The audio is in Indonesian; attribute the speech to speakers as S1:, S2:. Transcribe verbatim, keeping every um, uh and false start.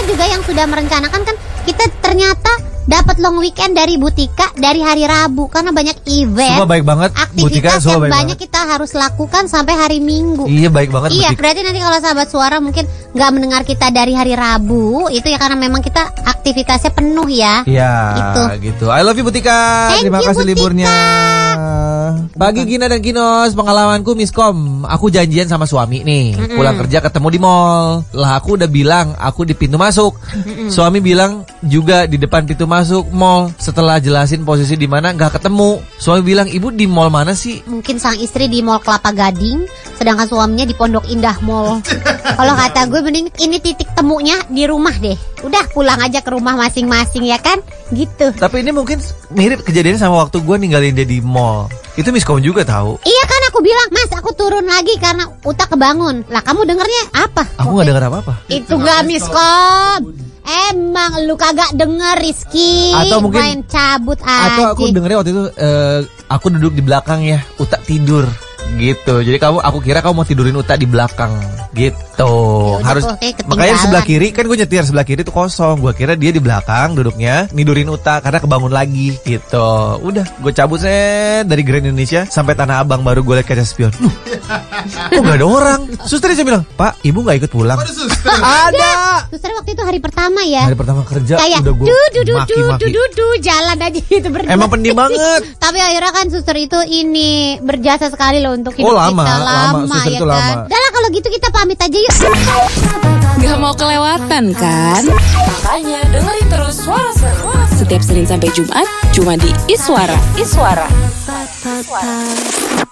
S1: kita juga yang sudah merencanakan kan, kita ternyata dapat long weekend dari Butika dari hari Rabu karena banyak event.
S2: Semua baik banget.
S1: Aktivitas
S2: Butika,
S1: yang
S2: baik
S1: banyak
S2: banget.
S1: kita harus lakukan sampai hari Minggu.
S2: Iya baik banget.
S1: Iya,
S2: Butika.
S1: berarti nanti kalau sahabat suara mungkin nggak mendengar kita dari hari Rabu, itu ya karena memang kita aktivitasnya penuh ya.
S2: Iya,
S1: Gitu.
S2: gitu. I love you Butika.
S1: Thank
S2: Terima
S1: you,
S2: kasih
S1: Butika.
S2: liburnya. Pagi Gina dan Kinos, pengalamanku miskom. Aku janjian sama suami nih,
S1: Mm-mm.
S2: pulang kerja ketemu di mall. Lah aku udah bilang aku di pintu masuk.
S1: Mm-mm.
S2: Suami bilang juga di depan pintu masuk mall. Setelah jelasin posisi di mana nggak ketemu. Suami bilang, "Ibu di mall mana sih?"
S1: Mungkin sang istri di Mall Kelapa Gading, sedangkan suaminya di Pondok Indah Mall. Kalau kata gue mending ini titik temunya di rumah deh. Udah pulang aja ke rumah masing-masing ya kan? Gitu.
S2: Tapi ini mungkin mirip kejadiannya sama waktu gue ninggalin dia di mall. Itu miskom juga tahu.
S1: Iya kan aku bilang, "Mas, aku turun lagi karena Uta kebangun." Lah kamu dengernya apa?
S2: Aku nggak dengar apa-apa.
S1: Itu gak miskom. Emang lu kagak denger Rizky.
S2: Atau mungkin-
S1: main cabut aja.
S2: Atau aku dengernya waktu itu eh, aku duduk di belakang ya, Uta tidur gitu. Jadi kamu, aku kira kamu mau tidurin Uta di belakang gitu.
S1: Ya udah
S2: Harus
S1: tuh, kayak
S2: makanya
S1: ketinggalan.
S2: sebelah kiri kan gue nyetir, sebelah kiri tuh kosong. Gue kira dia di belakang duduknya nidurin Uta karena kebangun lagi gitu. Udah gue cabut set dari Grand Indonesia sampai Tanah Abang, baru gue liat kaca spion. Loh, kok gak ada orang? Susternya saya bilang, "Pak, ibu gak ikut pulang?" Ada.
S1: Suster waktu itu hari pertama ya.
S2: Hari pertama kerja
S1: Kayak
S2: udah gue
S1: du du du du
S2: maki-maki.
S1: du du du jalan aja gitu berdua.
S2: Emang pendiam banget.
S1: Tapi akhirnya kan suster itu ini berjasa sekali loh untuk hidup
S2: Oh, lama,
S1: kita
S2: lama. Suster
S1: ya
S2: itu
S1: kan.
S2: lama.
S1: Udah lah kalau gitu kita pamit aja yuk.
S3: Gak mau kelewatan kan? Makanya dengerin terus Suara Seru setiap Senin sampai Jumat cuma di Iswara. Iswara. Iswara.